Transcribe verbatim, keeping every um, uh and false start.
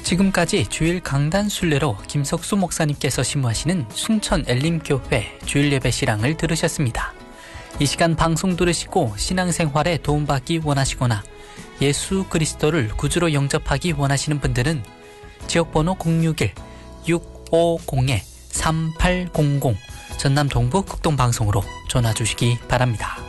지금까지 주일 강단 순례로 김석수 목사님께서 심무하시는 순천 엘림교회 주일 예배 실황을 들으셨습니다. 이 시간 방송 들으시고 신앙생활에 도움받기 원하시거나 예수 그리스도를 구주로 영접하기 원하시는 분들은 지역번호 공육일 육오공 삼팔공공 전남 동부 극동방송으로 전화 주시기 바랍니다.